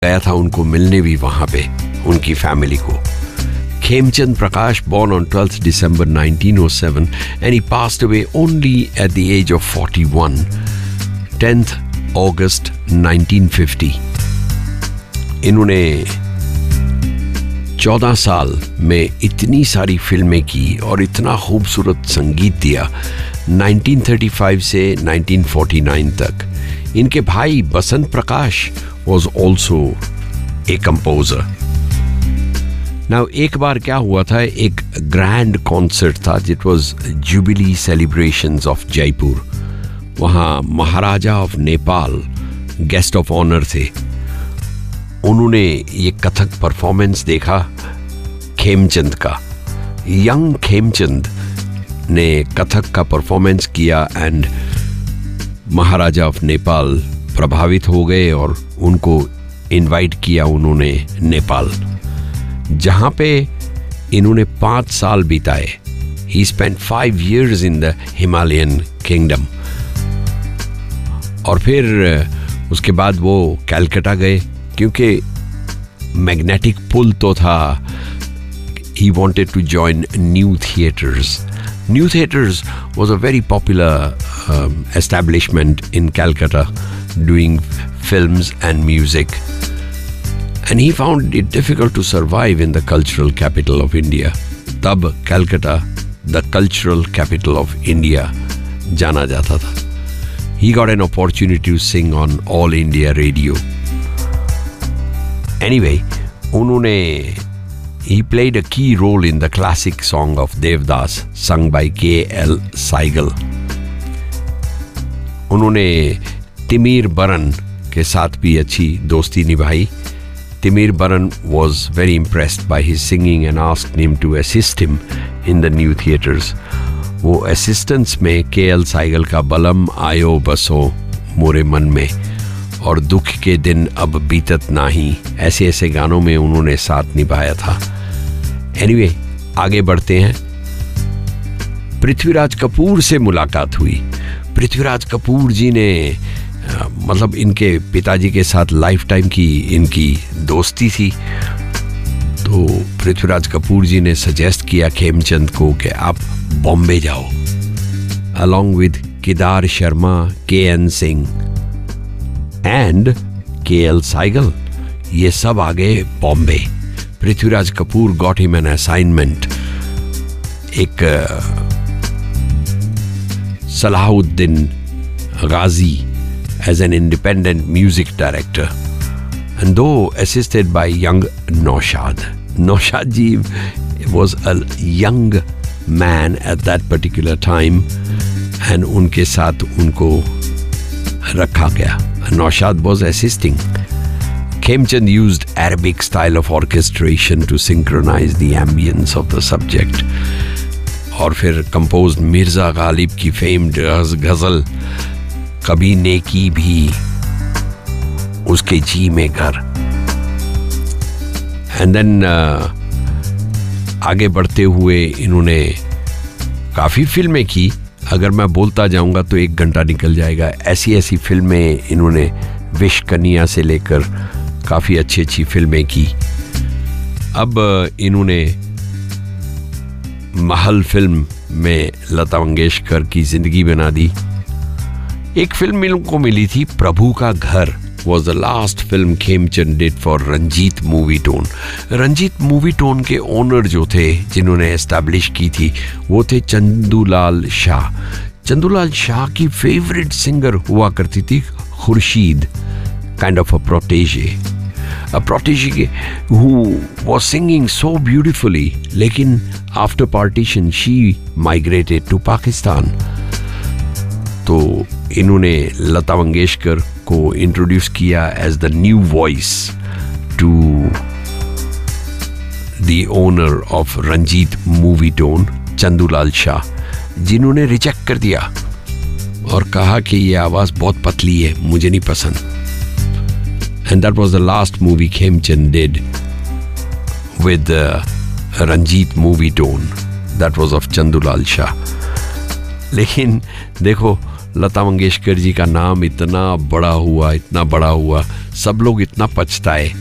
गया था उनको मिलने भी वहाँ पे, उनकी फैमिली को। Khemchand Prakash, born on 12th December 1907, and he passed away only at the age of 41, 10th August 1950. इन्होंने 14 साल में इतनी सारी फिल्में की और इतना खूबसूरत संगीत दिया 1935 से 1949 तक। इनके भाई बसंत प्रकाश was also a composer. Now, एक बार क्या हुआ था, एक ग्रैंड कॉन्सर्ट था, it was jubilee celebrations of Jaipur. वहाँ महाराजा of Nepal guest of honour थे। उन्होंने ये कथक परफॉर्मेंस देखा खेमचंद का। यंग खेमचंद ने कथक का परफॉर्मेंस किया एंड महाराजा ऑफ नेपाल प्रभावित हो गए और उनको इनवाइट किया उन्होंने नेपाल, जहां पे इन्होंने 5 साल बिताए। ही spent 5 years in the Himalayan kingdom. और फिर उसके बाद वो कलकत्ता गए, क्योंकि मैग्नेटिक पुल तो था। He wanted to join new theatres. New theatres was a very popular establishment in Calcutta doing films and music. And he found it difficult to survive in the cultural capital of India. तब Calcutta the cultural capital of India जाना जाता था। He got an opportunity to sing on All India Radio. Anyway, उन्होंने he played a key role in the classic song of Devdas sung by K.L. Saigal. उन्होंने Timur बरन के साथ भी अच्छी दोस्ती निभाई। Timir Baran was very impressed by his singing and asked him to assist him in the new theatres. वो assistants में K.L. Saigal का बलम आयो बसो मोरे मन में और दुख के दिन अब बीतत नाही, ऐसे ऐसे गानों में उन्होंने साथ निभाया था। Anyway, आगे बढ़ते हैं। पृथ्वीराज कपूर से मुलाकात हुई। पृथ्वीराज कपूर जी ने मतलब इनके पिताजी के साथ लाइफ टाइम की इनकी दोस्ती थी। तो पृथ्वीराज कपूर जी ने सजेस्ट किया खेमचंद को कि आप बॉम्बे जाओ, along with Kedar Sharma, K. N.. Singh and KL. Saigal. ये सब आ गए Bombay. Prithviraj Kapoor got him an assignment एक सलाहुद्दीन गाजी as an independent music director, and though assisted by young Naushad. Naushad ji was a young man at that particular time, and उनके साथ उनको रखा गया. Naushad was assisting. Khemchand used Arabic style of orchestration to synchronize the ambience of the subject. और फिर composed Mirza Ghalib की famed गजल कभी नेकी भी उसके जी में घर। एंड देन आगे बढ़ते हुए इन्होंने काफ़ी फिल्में की। अगर मैं बोलता जाऊंगा तो 1 घंटा निकल जाएगा। ऐसी ऐसी फिल्में इन्होंने, विश कन्या से लेकर काफ़ी अच्छी अच्छी फिल्में की। अब इन्होंने महल फिल्म में लता मंगेशकर की जिंदगी बना दी। एक फिल्म इनको मिली थी, प्रभु का घर was the last film Khemchand did for Ranjit movie tone. Ranjit movie tone के ओनर जो थे, जिन्होंने एस्टैब्लिश की थी, वो थे चंदूलाल शाह। चंदूलाल शाह की फेवरेट सिंगर हुआ करती थी Khurshid, kind of a protégé who was singing so beautifully, लेकिन after partition she migrated to Pakistan। तो इन्होंने लता मंगेशकर को इंट्रोड्यूस किया as the new voice to the owner of Ranjit movie tone, Chandulal Shah, जिन्होंने रिजेक्ट कर दिया और कहा कि ये आवाज बहुत पतली है, मुझे नहीं पसंद। And that was the last movie Khemchand did with Ranjit movie tone, that was of Chandulal Shah. लेकिन देखो, लता मंगेशकर जी का नाम इतना बड़ा हुआ, सब लोग इतना पछताए